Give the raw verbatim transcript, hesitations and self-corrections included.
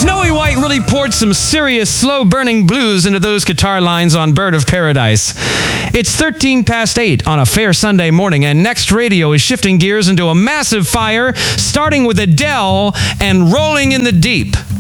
Snowy White really poured some serious, slow-burning blues into those guitar lines on Bird of Paradise. It's thirteen past eight on a fair Sunday morning, and Next Radio is shifting gears into a massive fire, starting with Adele and Rolling in the Deep.